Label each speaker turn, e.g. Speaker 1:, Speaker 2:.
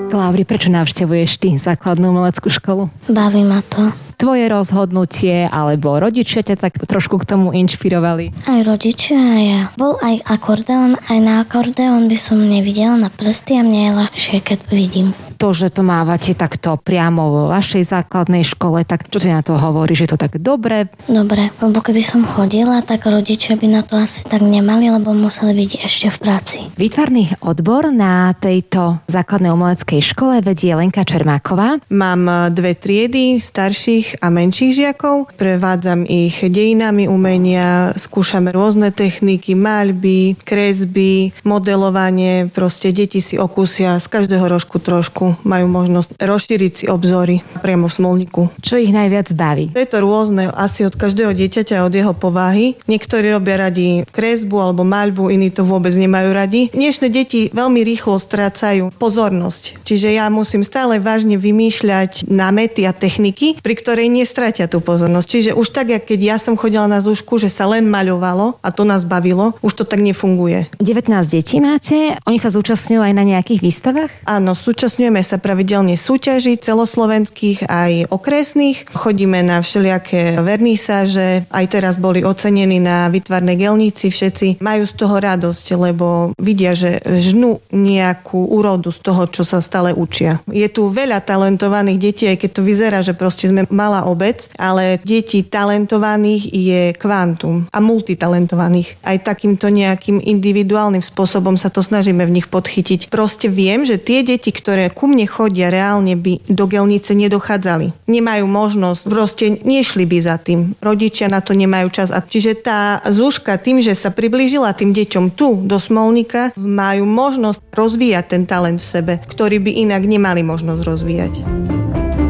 Speaker 1: Klávri, prečo navštevuješ ty základnú umeleckú školu?
Speaker 2: Baví ma to.
Speaker 1: Tvoje rozhodnutie alebo rodičia ťa tak trošku k tomu inšpirovali?
Speaker 2: Aj rodičia, aj ja. Bol aj akordeón, aj na akordeón by som nevidela na prsty a mne je ľahšie, keď vidím.
Speaker 1: To, že to mávate takto priamo vo vašej základnej škole, tak čo ti na to hovorí, že je to tak dobre?
Speaker 2: Dobre, lebo keby som chodila, tak rodičia by na to asi tak nemali, lebo museli byť ešte v práci.
Speaker 1: Výtvarný odbor na tejto základnej umeleckej škole vedie Lenka Čermáková.
Speaker 3: Mám 2 triedy starších a menších žiakov. Prevádzam ich dejinami umenia, skúšame rôzne techniky, maľby, kresby, modelovanie. Proste deti si okúsia z každého rožku trošku. Majú možnosť rozšíriť si obzory priamo v Smolníku.
Speaker 1: Čo ich najviac baví?
Speaker 3: Je to rôzne, asi od každého dieťaťa, od jeho povahy. Niektorí robia radi kresbu alebo maľbu, iní to vôbec nemajú radi. Dnešné deti veľmi rýchlo strácajú pozornosť. Čiže ja musím stále vážne vymýšľať námety a techniky, pri ktorej nestratia tú pozornosť. Čiže už tak, jak keď ja som chodila na zúšku, že sa len maľovalo a to nás bavilo, už to tak nefunguje.
Speaker 1: 19 detí máte, oni sa zúčastňujú aj na nejakých výstavách?
Speaker 3: Áno, súčasňujeme sa pravidelne súťaží celoslovenských aj okresných. Chodíme na všelijaké vernisáže, aj teraz boli ocenení na výtvarnej gelnici všetci. Majú z toho radosť, lebo vidia, že žnú nejakú úrodu z toho, čo sa stále učia. Je tu veľa talentovaných detí, aj keď to vyzerá, že proste sme malá obec, ale detí talentovaných je kvantum a multitalentovaných. Aj takýmto nejakým individuálnym spôsobom sa to snažíme v nich podchytiť. Proste viem, že tie deti, ktoré ku mne chodia, reálne by do gelnice nedochádzali. Nemajú možnosť, proste nešli by za tým. Rodičia na to nemajú čas. A čiže tá zúška tým, že sa priblížila tým deťom tu do Smolníka, majú možnosť rozvíjať ten talent v sebe, ktorý by inak nemali možnosť rozvíjať.